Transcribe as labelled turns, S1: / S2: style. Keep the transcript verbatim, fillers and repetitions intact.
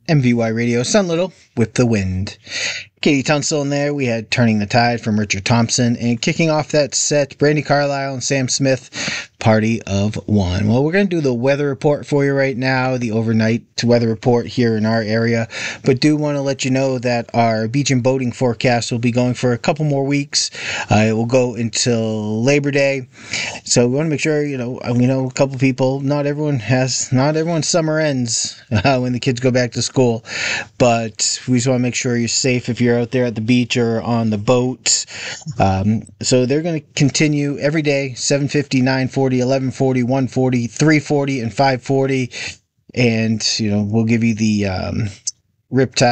S1: M V Y Radio, Sun Little with the Wind. Katie Tunstall in there. We had Turning the Tide from Richard Thompson. And kicking off that set, Brandi Carlile and Sam Smith, Party of One. Well, we're going to do the weather report for you right now, the overnight weather report here in our area. But do want to let you know that our beach and boating forecast will be going for a couple more weeks. Uh, it will go until Labor Day. So we want to make sure, you know, we know a couple people, not everyone has, not everyone's summer ends uh, when the kids go back to school. But we just want to make sure you're safe if you're out there at the beach or on the boat. Um, so they're going to continue every day, seven fifty, nine forty, eleven forty, one forty, three forty, and five forty. And, you know, we'll give you the um, Riptide